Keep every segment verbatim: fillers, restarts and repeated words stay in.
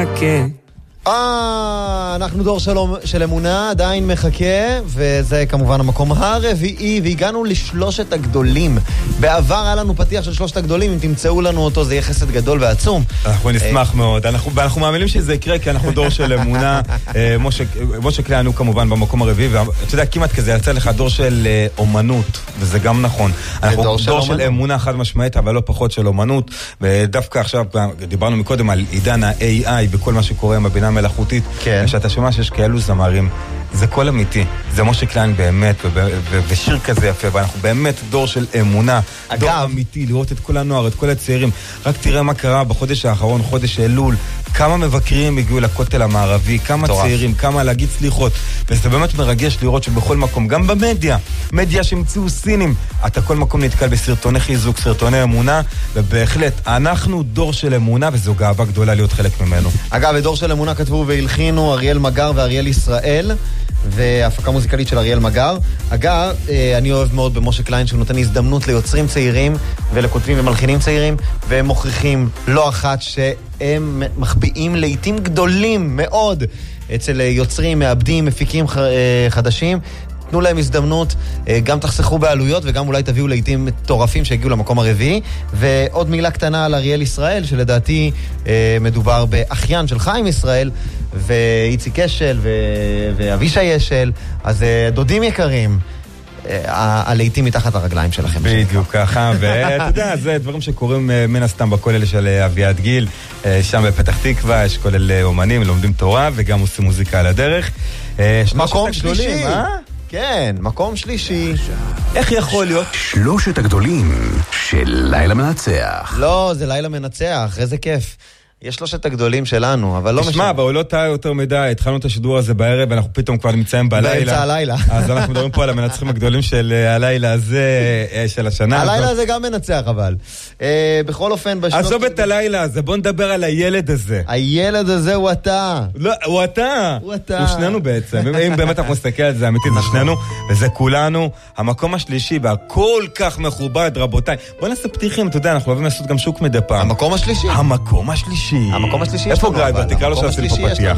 אה, אנחנו דור של, של אמונה, עדיין מחכה, וזה כמובן המקום הרביעי, והגענו לשלושת הגדולים. בעבר היה לנו פתיח של שלושת הגדולים, אם תמצאו לנו אותו זה יהיה חסד גדול ועצום. אנחנו נשמח מאוד, אנחנו, אנחנו מאמינים שזה יקרה, כי אנחנו דור של אמונה. משה, משה קליאנו כמובן במקום הרביעי, ואתה יודע, כמעט כזה, יצא לך דור של אומנות, וזה גם נכון. אנחנו דור, דור של, של אמונה חד משמעית, אבל לא פחות של אומנות, ודווקא עכשיו, דיברנו מקודם על עידן ה-איי איי, בכל מה שקורה עם הבינה מלאכותית, כן. ושאתה שומע שיש כאלו זמרים, זה כל אמיתי, זה משה קליין באמת, ו- ו- ושיר כזה יפה, ואנחנו באמת דור של אמונה, אגב, דור אמיתי, לראות את כל הנוער, את כל הצעירים. רק תראה מה קרה בחודש האחרון, חודש אלול, כמה מבקרים הגיעו לכותל המערבי, כמה טורף. צעירים, כמה להגיד סליחות, וזה באמת מרגש לראות שבכל מקום, גם במדיה, מדיה שהמציאו סינים, אתה כל מקום נתקל בסרטוני חיזוק, סרטוני אמונה, ובהחלט, אנחנו דור של אמונה, וזו גאווה גדולה להיות חלק ממנו. אגב, דור של אמונה כתבו והלחינו אריאל מגר ואריאל ישראל, והפקה מוזיקלית של אריאל מגר. אגב, אני אוהב מאוד במשה קליין שהוא נותן הזדמנות ליוצרים צעירים ולכותבים ומלחינים צעירים, והם מוכיחים לא אחת שהם מחביאים לעיתים גדולים מאוד אצל יוצרים, מעבדים, מפיקים חדשים. תנו להם הזדמנות, גם תחסכו בעלויות וגם אולי תביאו לעיתים מטורפים שהגיעו למקום הרביעי. ועוד מילה קטנה על אריאל ישראל, שלדעתי מדובר באחיין של חיים ישראל ואיציק אשל ואבישי אשל, אז דודים יקרים, הלעיתים מתחת הרגליים שלכם. בדיוק ככה, ואתה יודע, זה דברים שקורים מן הסתם בכולל של אביעד גיל, שם בפתח תקווה, יש כולל אומנים, לומדים תורה וגם עושים מוזיקה על הדרך. מקום שלישי, אה? כן, מקום שלישי. איך יכול להיות? שלושת הגדולים של לילה מנצח. לא, זה לילה מנצח, איזה כיף. יש שלושת הגדולים שלנו, אבל לא משנה. תשמע, אבל לא טעה יותר מדי, התחלנו את השידור הזה בערב, ואנחנו פתאום כבר נמצאים בלילה. באמצע הלילה. אז אנחנו מדברים פה על המנצחים הגדולים של הלילה הזה, של השנה. הלילה הזה גם מנצח, אבל. בכל אופן, עזוב את הלילה הזה, בוא נדבר על הילד הזה. הילד הזה הוא אתה. לא, הוא אתה. הוא אתה. הוא שנינו בעצם. אם באמת אנחנו נסתכל על זה, אמיתי, זה שנינו, וזה כולנו. המקום השלישי, והכל כך מכובד, רבותיי. בוא נעשה פתיחים, אתה יודע, אנחנו אוהבים לעשות גם שוק מדי פעם. המקום השלישי. המקום השלישי. המקום השלישי יש לנו. איפה גרייבר? תקרא לו שעשינו פה פתיח.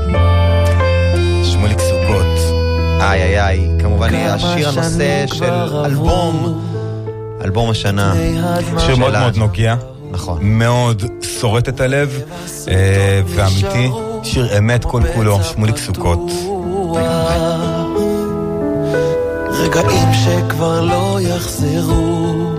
שמוליק סוכות. איי איי איי, כמובן השיר הנושא של אלבום, אלבום השנה. שיר מאוד מאוד נוגע. נכון. מאוד שורט את הלב, ואמיתי, שיר אמת כל כולו, שמוליק סוכות. רגעים שכבר לא יחזרו,